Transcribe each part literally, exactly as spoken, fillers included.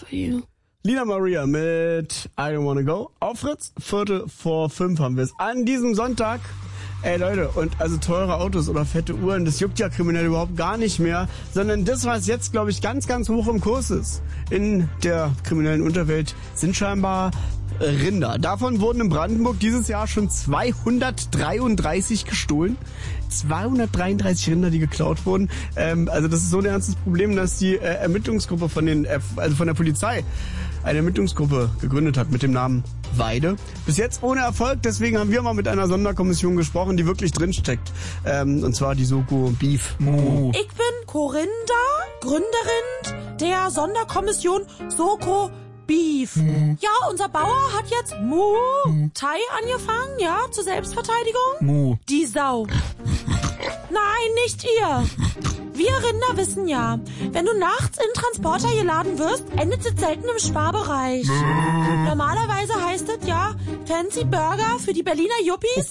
you. Lina Maria mit I Don't Wanna Go. Auf Fritz, Viertel vor fünf haben wir es. An diesem Sonntag. Ey Leute, und also teure Autos oder fette Uhren, das juckt ja kriminell überhaupt gar nicht mehr, sondern das, was jetzt, glaube ich, ganz, ganz hoch im Kurs ist in der kriminellen Unterwelt, sind scheinbar Rinder. Davon wurden in Brandenburg dieses Jahr schon zweihundertdreiunddreißig gestohlen. zweihundertdreiunddreißig Rinder, die geklaut wurden. Ähm, also das ist so ein ernstes Problem, dass die äh, Ermittlungsgruppe von den, äh, also von der Polizei eine Ermittlungsgruppe gegründet hat mit dem Namen Weide. Bis jetzt ohne Erfolg, deswegen haben wir mal mit einer Sonderkommission gesprochen, die wirklich drinsteckt. Ähm, und zwar die Soko Beef. Mo. Ich bin Corinda, Gründerin der Sonderkommission Soko Beef. Mo. Ja, unser Bauer hat jetzt Mu Thai angefangen, ja, zur Selbstverteidigung. Mo. Die Sau. Nein, nicht ihr. Wir Rinder wissen ja, wenn du nachts in Transporter geladen wirst, endet es selten im Sparbereich. Normalerweise heißt es ja Fancy Burger für die Berliner Yuppies,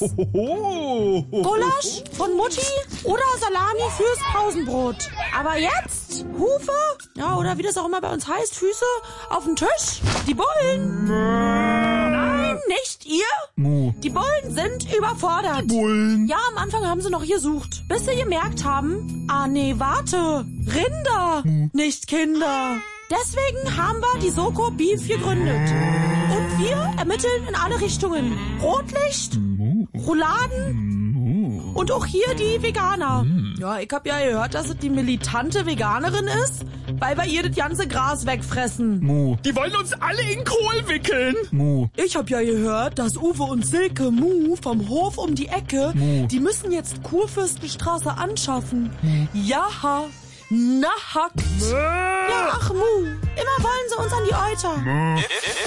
Gulasch von Mutti oder Salami fürs Pausenbrot. Aber jetzt Hufe, ja, oder wie das auch immer bei uns heißt, Füße auf den Tisch, die Bullen. Nein, nicht ihr. Mo. Die Bullen sind überfordert. Bullen. Ja, am Anfang haben sie noch gesucht, bis sie gemerkt haben, ah nee, warte, Rinder, Mo. nicht Kinder. Deswegen haben wir die Soko Beef gegründet. Und wir ermitteln in alle Richtungen. Rotlicht, Mo. Rouladen Mo. und auch hier die Veganer. Mm. Ja, ich hab ja gehört, dass es die militante Veganerin ist, weil wir ihr das ganze Gras wegfressen. Mo. Die wollen uns alle in Kohl wickeln. Mo. Ich hab ja gehört, dass Uwe und Silke Mu vom Hof um die Ecke, Mo. die müssen jetzt Kurfürstenstraße anschaffen. Ja, nackt. Ja, ach Mu, immer wollen sie uns an die Euter.